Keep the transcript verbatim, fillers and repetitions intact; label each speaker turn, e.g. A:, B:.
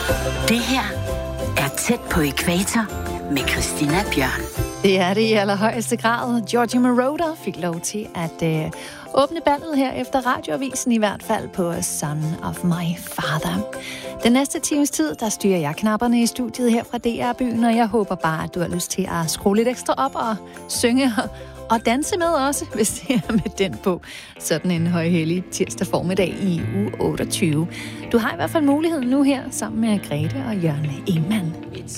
A: Det her er Tæt på ækvator med Christina Bjørn.
B: Det er det i allerhøjeste grad. Giorgio Moroder fik lov til at øh, åbne ballet her efter radioavisen, i hvert fald på Son of My Father. Den næste times tid, der styrer jeg knapperne i studiet her fra D R-byen, og jeg håber bare, at du har lyst til at skrue lidt ekstra op og synge og danse med også, hvis det er med den på. Sådan en højhellig tirsdag formiddag i uge otteogtyve. Du har i hvert fald muligheden nu her, sammen med Grete og Jørgen Ingemann.